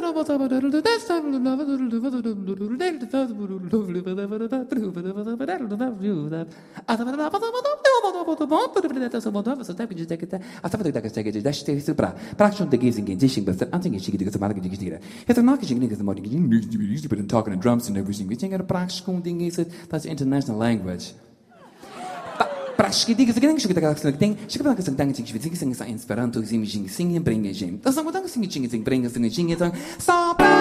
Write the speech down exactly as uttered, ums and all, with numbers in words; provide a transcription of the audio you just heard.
talking and drums and everything. We think a praktikum ding is it that's international language. Praktiski diga seguinte que tá galera tem, chega para que você tem que sing sing Esperanto, sing sing bringe. Das não dá sing sing bringe sing só